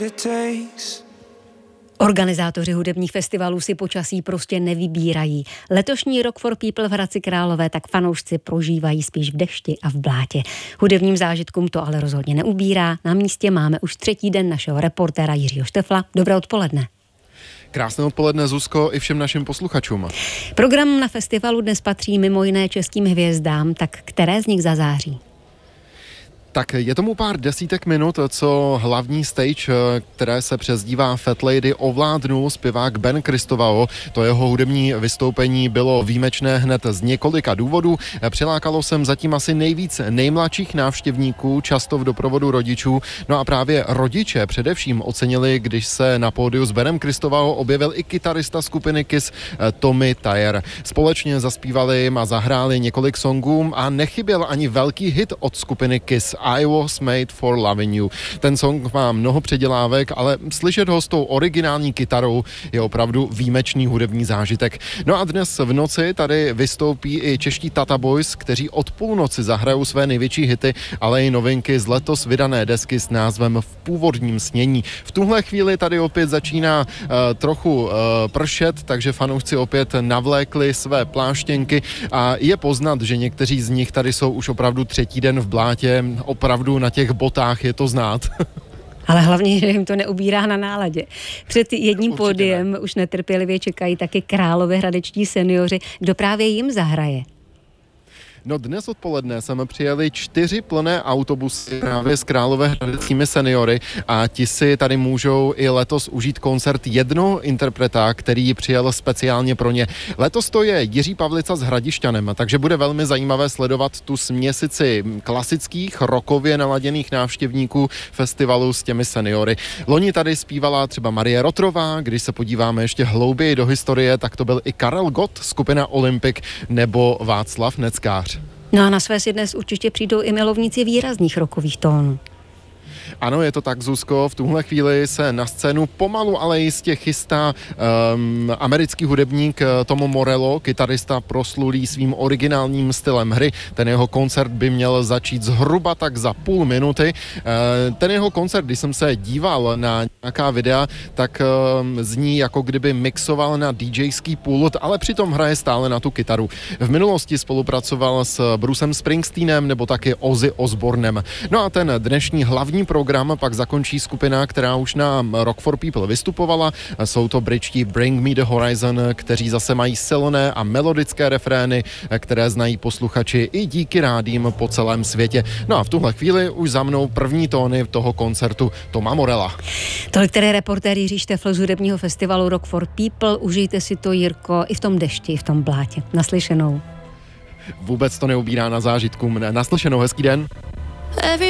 Organizátoři hudebních festivalů si počasí prostě nevybírají. Letošní Rock for People v Hradci Králové tak fanoušci prožívají spíš v dešti a v blátě. Hudebním zážitkům to ale rozhodně neubírá. Na místě máme už třetí den našeho reportéra Jiřího Štefla. Dobré odpoledne. Krásné odpoledne, Zuzko, i všem našim posluchačům. Program na festivalu dnes patří mimo jiné českým hvězdám, tak které z nich zazáří? Tak je tomu pár desítek minut, co hlavní stage, které se přezdívá Fat Lady, ovládnul zpěvák Ben Cristovao. To jeho hudební vystoupení bylo výjimečné hned z několika důvodů. Přilákalo sem zatím asi nejvíc nejmladších návštěvníků, často v doprovodu rodičů. No a právě rodiče především ocenili, když se na pódiu s Benem Cristovao objevil i kytarista skupiny Kiss Tommy Thayer. Společně zaspívali a zahráli několik songů a nechyběl ani velký hit od skupiny Kiss, I Was Made for Loving You. Ten song má mnoho předělávek, ale slyšet ho s tou originální kytarou je opravdu výjimečný hudební zážitek. No a dnes v noci tady vystoupí i čeští Tata Boys, kteří od půlnoci zahrajou své největší hity, ale i novinky z letos vydané desky s názvem V původním snění. V tuhle chvíli tady opět začíná trochu pršet, takže fanoušci opět navlékli své pláštěnky a je poznat, že někteří z nich tady jsou už opravdu třetí den v blátě. Opravdu na těch botách je to znát. Ale hlavně, že jim to neubírá na náladě. Před jedním pódiem už netrpělivě čekají taky královéhradečtí seniori. Kdo právě jim zahraje? No dnes odpoledne jsme přijeli 4 plné autobusy právě s královéhradeckými seniory a ti si tady můžou i letos užít koncert jednoho interpreta, který přijel speciálně pro ně. Letos to je Jiří Pavlica s Hradišťanem, takže bude velmi zajímavé sledovat tu směsici klasických rockově naladěných návštěvníků festivalu s těmi seniory. Loni tady zpívala třeba Marie Rotrová, když se podíváme ještě hlouběji do historie, tak to byl i Karel Gott, skupina Olympic nebo Václav Neckář. No a na své si dnes určitě přijdou i milovníci výrazných rockových tónů. Ano, je to tak, Zuzko, v tuhle chvíli se na scénu pomalu, ale jistě chystá americký hudebník Tom Morello, kytarista proslulý svým originálním stylem hry. Ten jeho koncert by měl začít zhruba tak za půl minuty. Ten jeho koncert, když jsem se díval na nějaká videa, tak zní jako kdyby mixoval na DJský pult, ale přitom hraje stále na tu kytaru. V minulosti spolupracoval s Brucem Springsteenem nebo taky Ozzy Osbournem. No a ten dnešní hlavní program pak zakončí skupina, která už na Rock for People vystupovala. Jsou to britští Bring Me the Horizon, kteří zase mají silné a melodické refrény, které znají posluchači i díky rádím po celém světě. No a v tuhle chvíli už za mnou první tóny toho koncertu Toma Morella. Tolik tedy reportér Jiří Štefl z hudebního festivalu Rock for People. Užijte si to, Jirko, i v tom dešti, i v tom blátě. Naslyšenou. Vůbec to neubírá na zážitkům. Naslyšenou, hezký den.